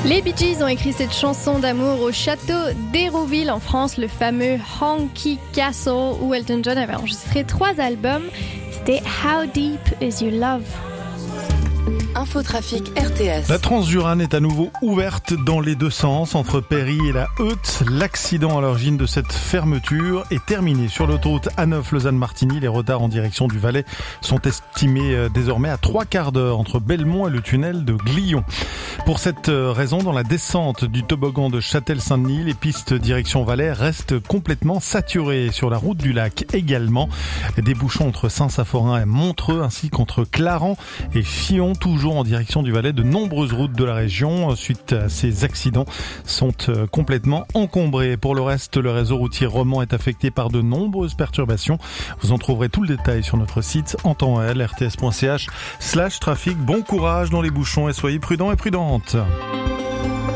Les Bee Gees ont écrit cette chanson d'amour au château d'Hérouville en France, le fameux Honky Castle où Elton John avait enregistré 3 albums. C'était How Deep Is Your Love? Infotrafic RTS. La Transjurane est à nouveau ouverte dans les deux sens entre Péry et la Heute. L'accident à l'origine de cette fermeture est terminé. Sur l'autoroute A9 Lausanne-Martigny, les retards en direction du Valais sont estimés désormais à 3/4 d'heure entre Belmont et le tunnel de Glion. Pour cette raison, dans la descente du toboggan de Châtel-Saint-Denis, les pistes direction Valais restent complètement saturées. Sur la route du lac également, des bouchons entre Saint-Saphorin et Montreux ainsi qu'entre Clarens et Fillon, toujours en direction du Valais. De nombreuses routes de la région, suite à ces accidents, sont complètement encombrées. Pour le reste, le réseau routier roman est affecté par de nombreuses perturbations. Vous en trouverez tout le détail sur notre site en temps réel, rts.ch/trafic. Bon courage dans les bouchons et soyez prudents et prudentes.